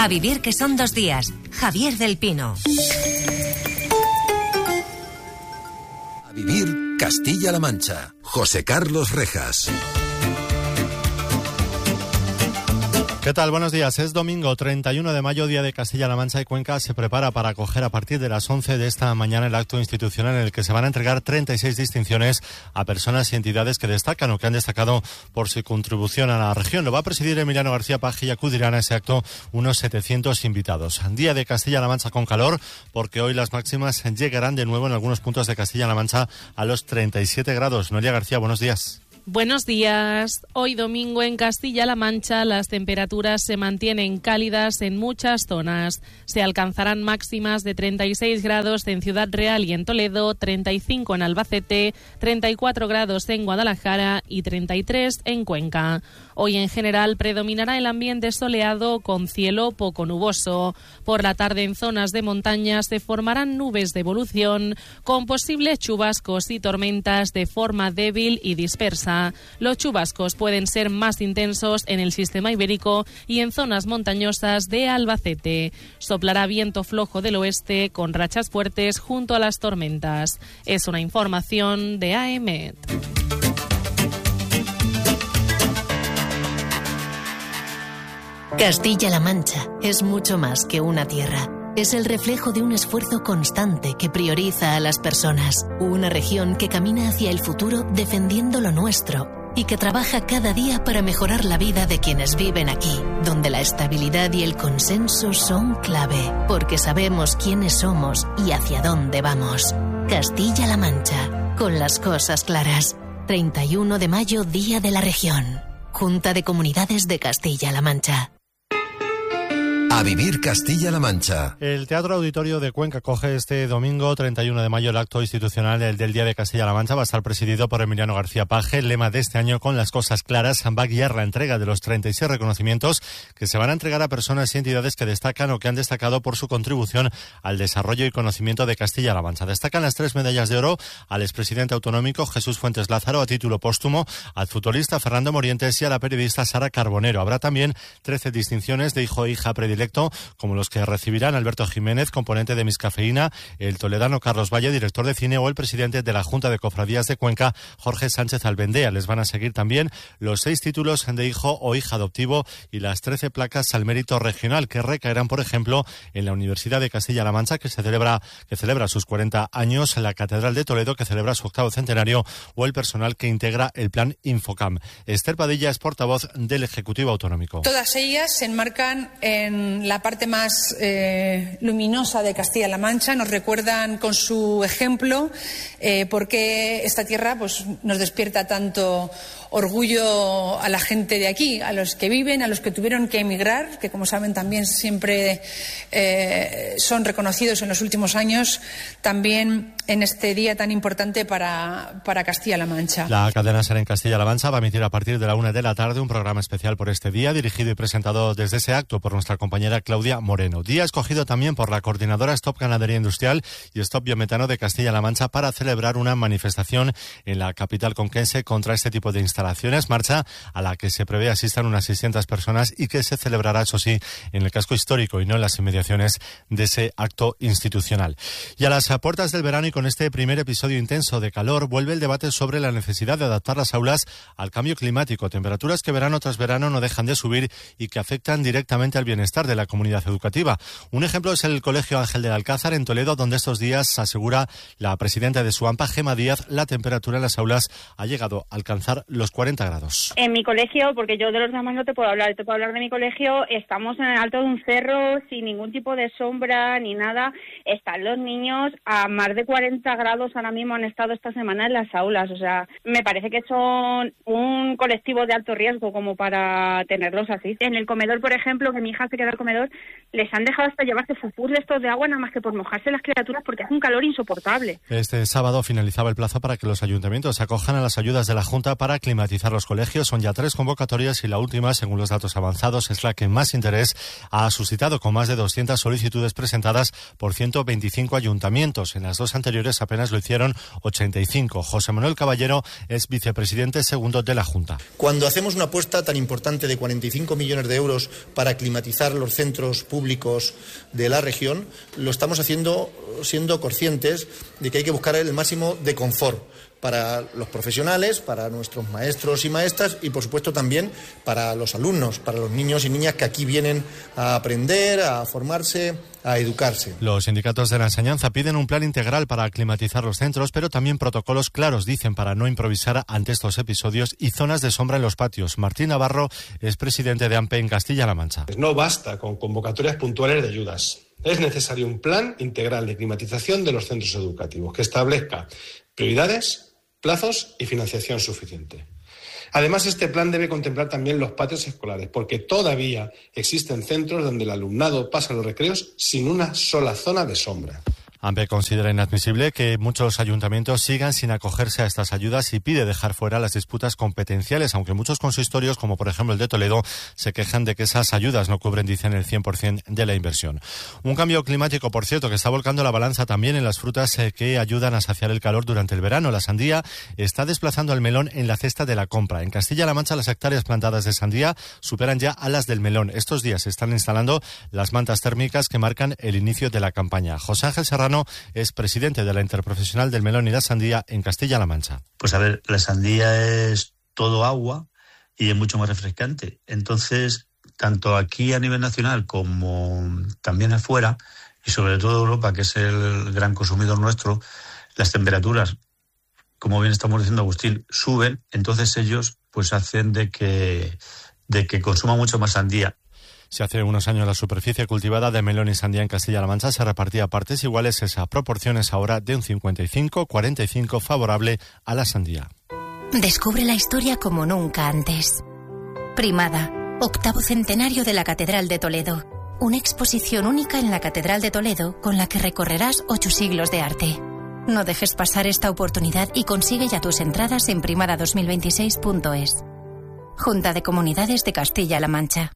A vivir que son 2 días. Javier del Pino. A vivir Castilla-La Mancha. José Carlos Rejas. ¿Qué tal? Buenos días. Es domingo 31 de mayo, día de Castilla-La Mancha y Cuenca. Se prepara para acoger a partir de las 11 de esta mañana el acto institucional en el que se van a entregar 36 distinciones a personas y entidades que destacan o que han destacado por su contribución a la región. Lo va a presidir Emiliano García Paje y acudirán a ese acto unos 700 invitados. Día de Castilla-La Mancha con calor, porque hoy las máximas llegarán de nuevo en algunos puntos de Castilla-La Mancha a los 37 grados. Noelia García, buenos días. Buenos días. Hoy domingo en Castilla-La Mancha las temperaturas se mantienen cálidas en muchas zonas. Se alcanzarán máximas de 36 grados en Ciudad Real y en Toledo, 35 en Albacete, 34 grados en Guadalajara y 33 en Cuenca. Hoy en general predominará el ambiente soleado con cielo poco nuboso. Por la tarde en zonas de montaña se formarán nubes de evolución con posibles chubascos y tormentas de forma débil y dispersa. Los chubascos pueden ser más intensos en el sistema ibérico y en zonas montañosas de Albacete. Soplará viento flojo del oeste con rachas fuertes junto a las tormentas. Es una información de AEMET. Castilla-La Mancha es mucho más que una tierra. Es el reflejo de un esfuerzo constante que prioriza a las personas. Una región que camina hacia el futuro defendiendo lo nuestro y que trabaja cada día para mejorar la vida de quienes viven aquí, donde la estabilidad y el consenso son clave, porque sabemos quiénes somos y hacia dónde vamos. Castilla-La Mancha, con las cosas claras. 31 de mayo, Día de la Región. Junta de Comunidades de Castilla-La Mancha. A vivir Castilla-La Mancha. El Teatro Auditorio de Cuenca coge este domingo 31 de mayo el acto institucional del Día de Castilla-La Mancha. Va a estar presidido por Emiliano García Paje. El lema de este año, con las cosas claras, va a guiar la entrega de los 36 reconocimientos que se van a entregar a personas y entidades que destacan o que han destacado por su contribución al desarrollo y conocimiento de Castilla-La Mancha. Destacan las 3 medallas de oro al expresidente autonómico Jesús Fuentes Lázaro a título póstumo, al futbolista Fernando Morientes y a la periodista Sara Carbonero. Habrá también 13 distinciones de hijo e hija predilecto, como los que recibirán Alberto Jiménez, componente de Miscafeína, el toledano Carlos Valle, director de cine, o el presidente de la Junta de Cofradías de Cuenca, Jorge Sánchez Albendea. Les van a seguir también los 6 títulos de hijo o hija adoptivo y las 13 placas al mérito regional que recaerán, por ejemplo, en la Universidad de Castilla-La Mancha, que celebra sus 40 años, la Catedral de Toledo, que celebra su 8º centenario, o el personal que integra el plan Infocam. Esther Padilla es portavoz del Ejecutivo Autonómico. Todas ellas se enmarcan en la parte más luminosa de Castilla-La Mancha, nos recuerdan con su ejemplo por qué esta tierra pues, nos despierta tanto orgullo a la gente de aquí, a los que viven, a los que tuvieron que emigrar, que como saben también siempre son reconocidos en los últimos años, también en este día tan importante para Castilla-La Mancha. La cadena SER en Castilla-La Mancha va a emitir a partir de la 1 de la tarde un programa especial por este día, dirigido y presentado desde ese acto por nuestra compañera Claudia Moreno. Día escogido también por la coordinadora Stop Ganadería Industrial y Stop Biometano de Castilla-La Mancha para celebrar una manifestación en la capital conquense contra este tipo de instalaciones, marcha a la que se prevé asistan unas 600 personas y que se celebrará, eso sí, en el casco histórico y no en las inmediaciones de ese acto institucional. Y a las puertas del verano y con este primer episodio intenso de calor, vuelve el debate sobre la necesidad de adaptar las aulas al cambio climático, temperaturas que verano tras verano no dejan de subir y que afectan directamente al bienestar de la comunidad educativa. Un ejemplo es el Colegio Ángel del Alcázar en Toledo, donde estos días, asegura la presidenta de SUAMPA, Gema Díaz, la temperatura en las aulas ha llegado a alcanzar los 40 grados. En mi colegio, porque yo de los demás no te puedo hablar de mi colegio, estamos en el alto de un cerro sin ningún tipo de sombra ni nada. Están los niños a más de 40 grados ahora mismo, han estado esta semana en las aulas. O sea, me parece que son un colectivo de alto riesgo como para tenerlos así. En el comedor, por ejemplo, que mi hija se queda al comedor, les han dejado hasta llevarse fufús de estos de agua nada más que por mojarse las criaturas porque hace un calor insoportable. Este sábado finalizaba el plazo para que los ayuntamientos acojan a las ayudas de la Junta para climatizar climatizar los colegios. Son ya 3 convocatorias y la última, según los datos avanzados, es la que más interés ha suscitado, con más de 200 solicitudes presentadas por 125 ayuntamientos. En las 2 anteriores apenas lo hicieron 85. José Manuel Caballero es vicepresidente segundo de la Junta. Cuando hacemos una apuesta tan importante de 45 millones de euros para climatizar los centros públicos de la región, lo estamos haciendo siendo conscientes de que hay que buscar el máximo de confort para los profesionales, para nuestros maestros y maestras y, por supuesto, también para los alumnos, para los niños y niñas que aquí vienen a aprender, a formarse, a educarse. Los sindicatos de la enseñanza piden un plan integral para climatizar los centros, pero también protocolos claros, dicen, para no improvisar ante estos episodios y zonas de sombra en los patios. Martín Navarro es presidente de AMPE en Castilla-La Mancha. No basta con convocatorias puntuales de ayudas. Es necesario un plan integral de climatización de los centros educativos que establezca prioridades, plazos y financiación suficiente. Además, este plan debe contemplar también los patios escolares, porque todavía existen centros donde el alumnado pasa los recreos sin una sola zona de sombra. AMPE considera inadmisible que muchos ayuntamientos sigan sin acogerse a estas ayudas y pide dejar fuera las disputas competenciales, aunque muchos consistorios, como por ejemplo el de Toledo, se quejan de que esas ayudas no cubren, dicen, el 100% de la inversión. Un cambio climático, por cierto, que está volcando la balanza también en las frutas que ayudan a saciar el calor durante el verano. La sandía está desplazando al melón en la cesta de la compra. En Castilla-La Mancha, las hectáreas plantadas de sandía superan ya a las del melón. Estos días se están instalando las mantas térmicas que marcan el inicio de la campaña. José Ángel Serrano es presidente de la Interprofesional del Melón y la Sandía en Castilla-La Mancha. Pues a ver, la sandía es todo agua y es mucho más refrescante. Entonces, tanto aquí a nivel nacional como también afuera, y sobre todo Europa, que es el gran consumidor nuestro, las temperaturas, como bien estamos diciendo Agustín, suben. Entonces ellos pues hacen de que consuman mucho más sandía. Si hace unos años la superficie cultivada de melón y sandía en Castilla-La Mancha se repartía a partes iguales, esa proporción es ahora de un 55-45 favorable a la sandía. Descubre la historia como nunca antes. Primada, 8º centenario de la Catedral de Toledo. Una exposición única en la Catedral de Toledo con la que recorrerás 8 siglos de arte. No dejes pasar esta oportunidad y consigue ya tus entradas en primada2026.es. Junta de Comunidades de Castilla-La Mancha.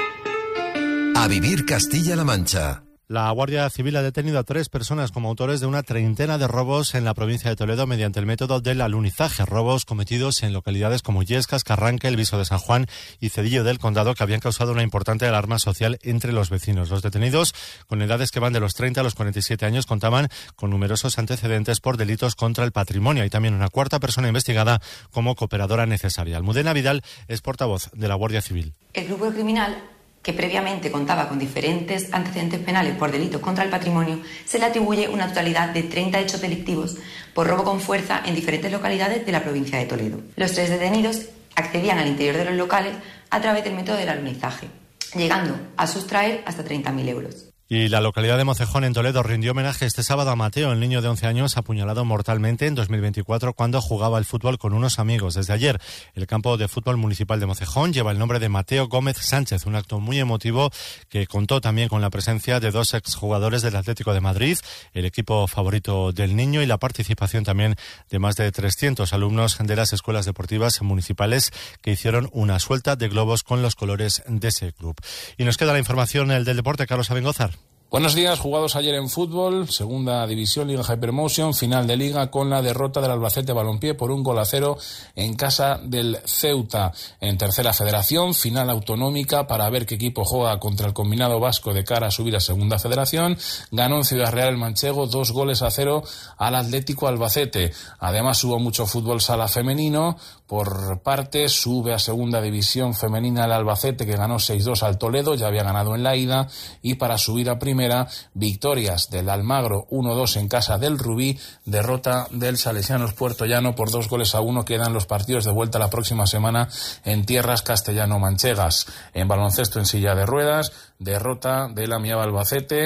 A vivir Castilla-La Mancha. La Guardia Civil ha detenido a 3 personas como autores de una treintena de robos en la provincia de Toledo mediante el método del alunizaje. Robos cometidos en localidades como Illescas, Carranque, El Viso de San Juan y Cedillo del Condado, que habían causado una importante alarma social entre los vecinos. Los detenidos, con edades que van de los 30 a los 47 años, contaban con numerosos antecedentes por delitos contra el patrimonio. Hay también una 4ª persona investigada como cooperadora necesaria. Almudena Vidal es portavoz de la Guardia Civil. El grupo criminal, que previamente contaba con diferentes antecedentes penales por delitos contra el patrimonio, se le atribuye una totalidad de 30 hechos delictivos por robo con fuerza en diferentes localidades de la provincia de Toledo. Los 3 detenidos accedían al interior de los locales a través del método del alunizaje, llegando a sustraer hasta 30.000 euros. Y la localidad de Mocejón, en Toledo, rindió homenaje este sábado a Mateo, el niño de 11 años apuñalado mortalmente en 2024 cuando jugaba al fútbol con unos amigos. Desde ayer, el campo de fútbol municipal de Mocejón lleva el nombre de Mateo Gómez Sánchez, un acto muy emotivo que contó también con la presencia de 2 exjugadores del Atlético de Madrid, el equipo favorito del niño, y la participación también de más de 300 alumnos de las escuelas deportivas municipales que hicieron una suelta de globos con los colores de ese club. Y nos queda la información del deporte. Carlos Abengozar. Buenos días. Jugados ayer en fútbol, segunda división, Liga Hypermotion, final de Liga con la derrota del Albacete Balompié por 1-0 en casa del Ceuta. En tercera federación, final autonómica para ver qué equipo juega contra el combinado vasco de cara a subir a segunda federación. Ganó en Ciudad Real el Manchego 2-0 al Atlético Albacete. Además hubo mucho fútbol sala femenino. Por parte, sube a segunda división femenina el Albacete, que ganó 6-2 al Toledo, ya había ganado en la ida, y para subir a primera, victorias del Almagro 1-2 en casa del Rubí, derrota del Salesianos Puerto Llano por 2-1. Quedan los partidos de vuelta la próxima semana en tierras castellano-manchegas. En baloncesto en silla de ruedas, derrota del Amiaba Albacete,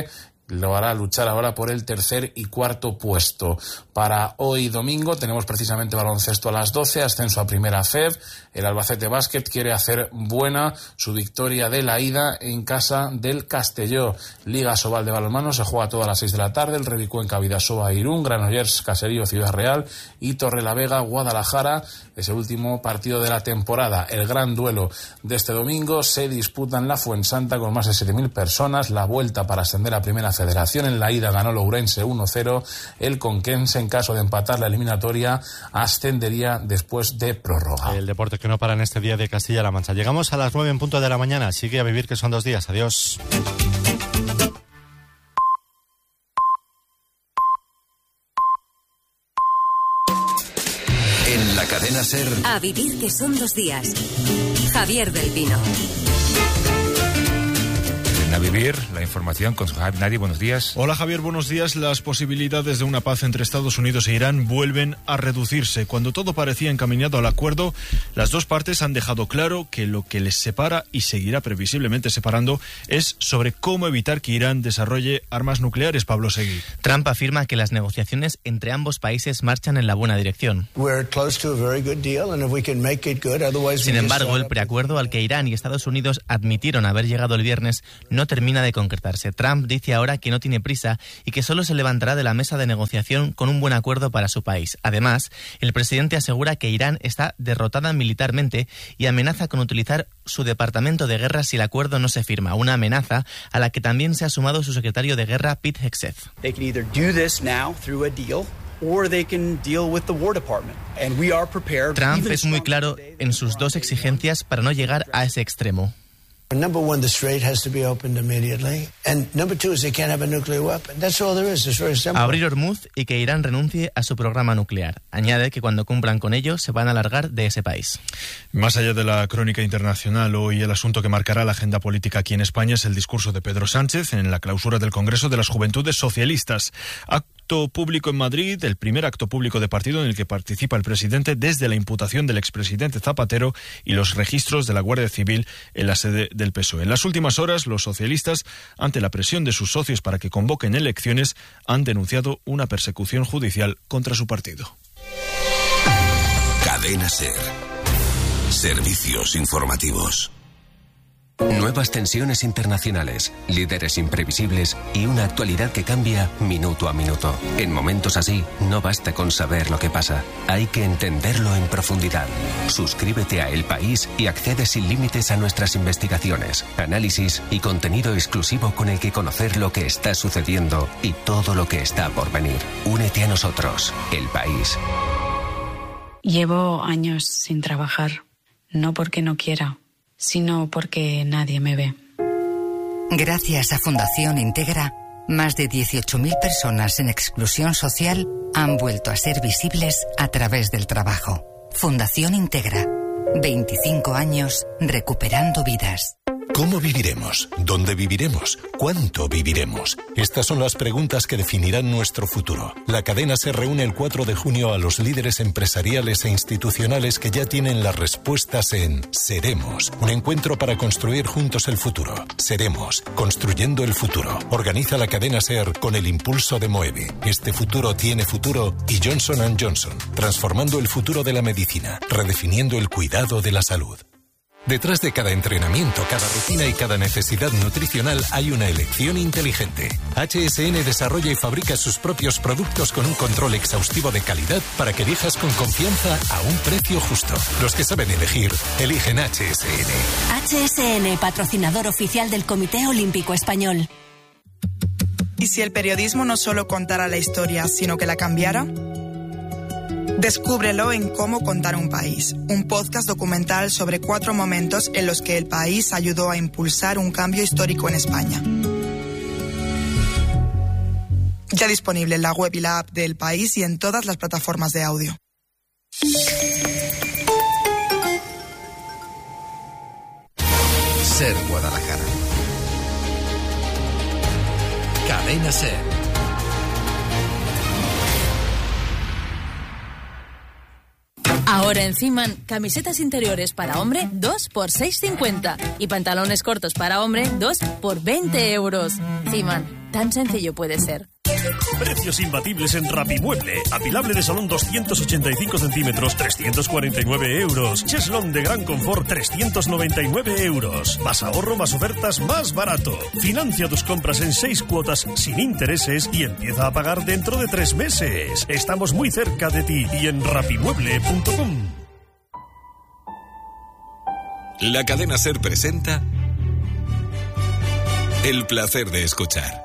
lo hará luchar ahora por el tercer y cuarto puesto. Para hoy domingo tenemos precisamente baloncesto a las 12, ascenso a Primera FEB. El Albacete Básquet quiere hacer buena su victoria de la ida en casa del Castelló. Liga Sobal de balonmano se juega todas las 6 de la tarde. El Rebicuenca Vidasoa Irún, Granollers Caserío Ciudad Real y Torrelavega Guadalajara. Es el último partido de la temporada. El gran duelo de este domingo se disputa en la Fuensanta con más de 7.000 personas. La vuelta para ascender a Primera Federación. En la ida ganó Lourense 1-0. El Conquense, en caso de empatar la eliminatoria, ascendería después de prórroga. El deporte que no para en este día de Castilla-La Mancha. Llegamos a las 9 en punto de la mañana. Sigue a vivir, que son 2 días. Adiós. En la cadena SER. A vivir, que son 2 días. Javier del Pino. A vivir, la información con Suhaib Nadi. Buenos días. Hola Javier, buenos días. Las posibilidades de una paz entre Estados Unidos e Irán vuelven a reducirse. Cuando todo parecía encaminado al acuerdo, las dos partes han dejado claro que lo que les separa y seguirá previsiblemente separando es sobre cómo evitar que Irán desarrolle armas nucleares. Pablo Seguí. Trump afirma que las negociaciones entre ambos países marchan en la buena dirección. Sin embargo, el preacuerdo al que Irán y Estados Unidos admitieron haber llegado el viernes no termina de concretarse. Trump dice ahora que no tiene prisa y que solo se levantará de la mesa de negociación con un buen acuerdo para su país. Además, el presidente asegura que Irán está derrotada militarmente y amenaza con utilizar su departamento de guerra si el acuerdo no se firma, una amenaza a la que también se ha sumado su secretario de guerra, Pete Hegseth. Trump es muy claro en sus dos exigencias para no llegar a ese extremo. Number one, the strait has to be opened immediately. And number two is they can't have a nuclear weapon. That's all there is. It's very simple. Abrir Hormuz y que Irán renuncie a su programa nuclear. Añade que cuando cumplan con ello se van a largar de ese país. Más allá de la crónica internacional, hoy el asunto que marcará la agenda política aquí en España es el discurso de Pedro Sánchez en la clausura del Congreso de las Juventudes Socialistas. Acto público en Madrid, el primer acto público de partido en el que participa el presidente desde la imputación del expresidente Zapatero y los registros de la Guardia Civil en la sede del PSOE. En las últimas horas, los socialistas, ante la presión de sus socios para que convoquen elecciones, han denunciado una persecución judicial contra su partido. Cadena SER. Servicios informativos. Nuevas tensiones internacionales, líderes imprevisibles y una actualidad que cambia minuto a minuto. En momentos así, no basta con saber lo que pasa, hay que entenderlo en profundidad. Suscríbete a El País y accede sin límites a nuestras investigaciones, análisis y contenido exclusivo con el que conocer lo que está sucediendo y todo lo que está por venir. Únete a nosotros, El País. Llevo años sin trabajar, no porque no quiera, sino porque nadie me ve. Gracias a Fundación Integra, más de 18.000 personas en exclusión social han vuelto a ser visibles a través del trabajo. Fundación Integra, 25 años recuperando vidas. ¿Cómo viviremos? ¿Dónde viviremos? ¿Cuánto viviremos? Estas son las preguntas que definirán nuestro futuro. La cadena SER reúne el 4 de junio a los líderes empresariales e institucionales que ya tienen las respuestas en Seremos, un encuentro para construir juntos el futuro. Seremos, construyendo el futuro. Organiza la cadena SER con el impulso de Moeve. Este futuro tiene futuro y Johnson & Johnson, transformando el futuro de la medicina, redefiniendo el cuidado de la salud. Detrás de cada entrenamiento, cada rutina y cada necesidad nutricional hay una elección inteligente. HSN desarrolla y fabrica sus propios productos con un control exhaustivo de calidad para que elijas con confianza a un precio justo. Los que saben elegir, eligen HSN. HSN, patrocinador oficial del Comité Olímpico Español. ¿Y si el periodismo no solo contara la historia, sino que la cambiara? Descúbrelo en Cómo contar un país, un podcast documental sobre 4 momentos en los que el país ayudó a impulsar un cambio histórico en España. Ya disponible en la web y la app de El País y en todas las plataformas de audio. SER Guadalajara. Cadena SER. Ahora en Ciman, camisetas interiores para hombre 2 por 6,50 y pantalones cortos para hombre 2 por 20 euros. Ciman, Tan sencillo puede ser. Precios imbatibles en Rapimueble. Apilable de salón 285 centímetros, 349 euros. Cheslón de gran confort, 399 euros. Más ahorro, más ofertas, más barato. Financia tus compras en 6 cuotas sin intereses y empieza a pagar dentro de 3 meses. Estamos muy cerca de ti y en rapimueble.com. La cadena SER presenta El placer de escuchar.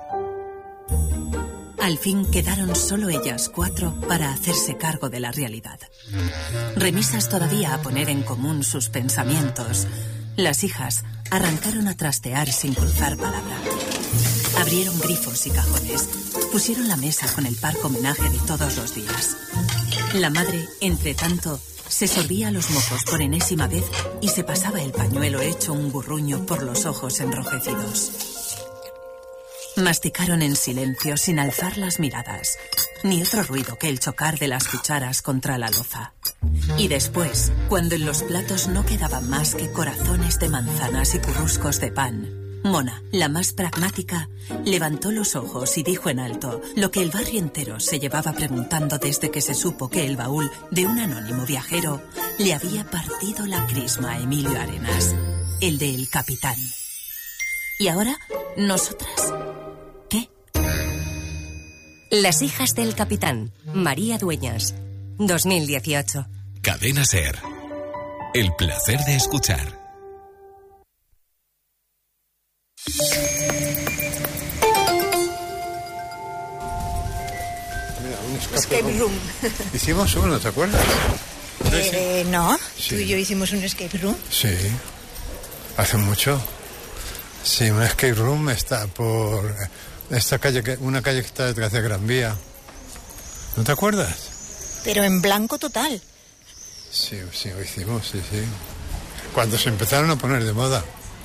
Al fin quedaron solo ellas 4 para hacerse cargo de la realidad. Remisas todavía a poner en común sus pensamientos, las hijas arrancaron a trastear sin cruzar palabra. Abrieron grifos y cajones, pusieron la mesa con el parco homenaje de todos los días. La madre, entre tanto, se sorbía los mocos por enésima vez y se pasaba el pañuelo hecho un burruño por los ojos enrojecidos. Masticaron en silencio, sin alzar las miradas, ni otro ruido que el chocar de las cucharas contra la loza. Y después, cuando en los platos no quedaban más que corazones de manzanas y curruscos de pan, Mona, la más pragmática, levantó los ojos y dijo en alto lo que el barrio entero se llevaba preguntando desde que se supo que el baúl de un anónimo viajero le había partido la crisma a Emilio Arenas, el del capitán. ¿Y ahora, nosotras? ¿Qué? Las hijas del capitán, María Dueñas, 2018. Cadena SER. El placer de escuchar. Mira, un escape room. Hicimos uno, ¿te acuerdas? No, sí. Tú y yo hicimos un escape room. Sí, hace mucho. Sí, un escape room está por esta calle, una calle que está detrás de Gran Vía. ¿No te acuerdas? Pero en blanco total. Sí, lo hicimos, sí. Cuando se empezaron a poner de moda.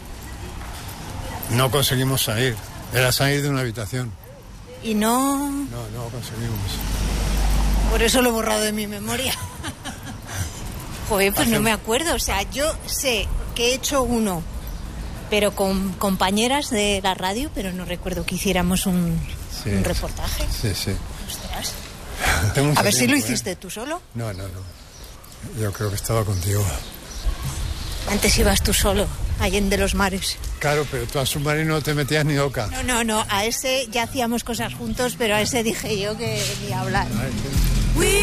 No conseguimos salir. Era salir de una habitación. Y no... No conseguimos. Por eso lo he borrado de mi memoria. Joder, pues no me acuerdo. O sea, yo sé que he hecho uno, pero con compañeras de la radio, pero no recuerdo que hiciéramos un reportaje. Sí. Ostras. A ver si lo hiciste tú solo. No. Yo creo que estaba contigo. Antes ibas tú solo, allende los mares. Claro, pero tú al submarino no te metías ni oca. No, a ese ya hacíamos cosas juntos, pero a ese dije yo que ni hablar.